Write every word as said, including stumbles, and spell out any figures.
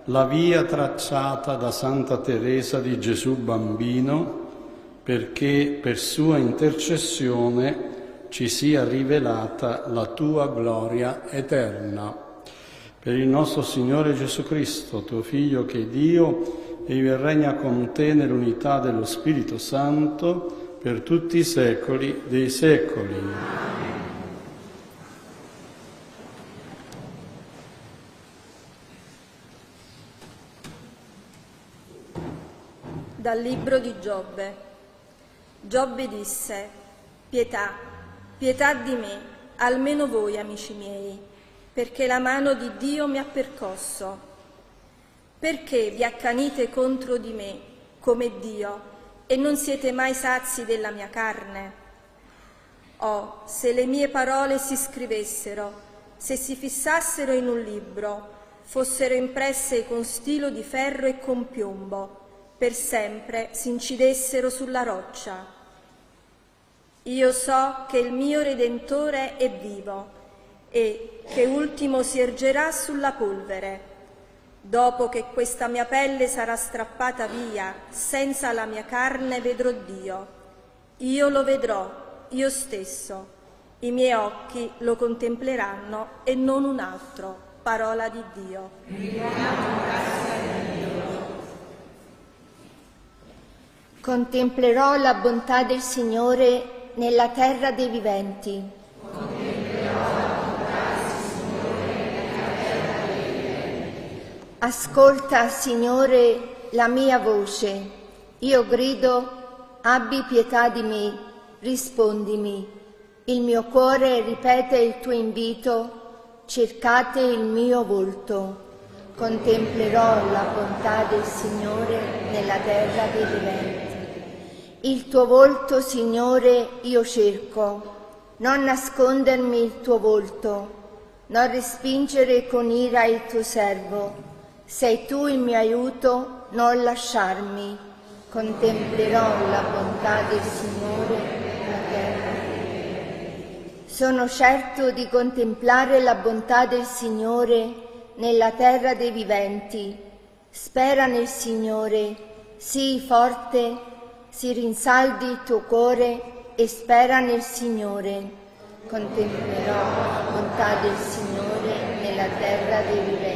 la via tracciata da Santa Teresa di Gesù Bambino, perché per sua intercessione ci sia rivelata la tua gloria eterna. Per il nostro Signore Gesù Cristo, tuo Figlio, che è Dio, e vive e regna con te nell'unità dello Spirito Santo, per tutti i secoli dei secoli. Dal libro di Giobbe. Giobbe disse: pietà, pietà di me, almeno voi, amici miei, perché la mano di Dio mi ha percosso. Perché vi accanite contro di me, come Dio, e non siete mai sazi della mia carne? Oh, se le mie parole si scrivessero, se si fissassero in un libro, fossero impresse con stilo di ferro e con piombo, per sempre si incidessero sulla roccia. Io so che il mio Redentore è vivo e che ultimo si ergerà sulla polvere. Dopo che questa mia pelle sarà strappata via, senza la mia carne vedrò Dio. Io lo vedrò, io stesso. I miei occhi lo contempleranno e non un altro. Parola di Dio. Contemplerò la bontà del Signore nella terra dei viventi. Ascolta, Signore, la mia voce. Io grido, abbi pietà di me, rispondimi. Il mio cuore ripete il tuo invito, cercate il mio volto. Contemplerò la bontà del Signore nella terra dei viventi. Il tuo volto, Signore, io cerco. Non nascondermi il tuo volto, non respingere con ira il tuo servo. Sei tu il mio aiuto, non lasciarmi. Contemplerò la bontà del Signore nella terra. Sono certo di contemplare la bontà del Signore nella terra dei viventi. Spera nel Signore, sii forte, si rinsaldi il tuo cuore e spera nel Signore. Contemplerò la bontà del Signore nella terra dei viventi.